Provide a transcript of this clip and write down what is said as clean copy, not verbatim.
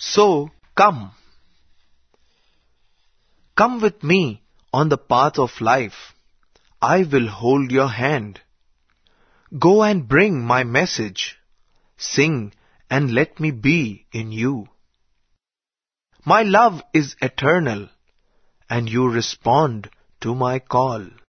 So come, come with me on the path of life. I will hold your hand. Go and bring my message. Sing and let me be in you. My love is eternal, and you respond to my call.